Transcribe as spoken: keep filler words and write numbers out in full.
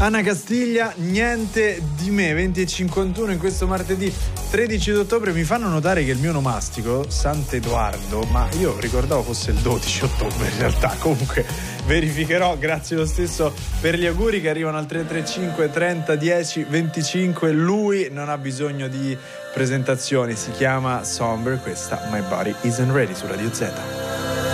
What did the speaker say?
Anna Castiglia, niente di me, venti e cinquantuno in questo martedì tredici ottobre. Mi fanno notare che il mio onomastico, Sant'Edoardo, ma io ricordavo fosse il dodici ottobre in realtà. Comunque verificherò, grazie lo stesso per gli auguri che arrivano al tre tre cinque trenta dieci venticinque. Lui non ha bisogno di presentazioni, si chiama Somber, questa My Body Isn't Ready su Radio Z.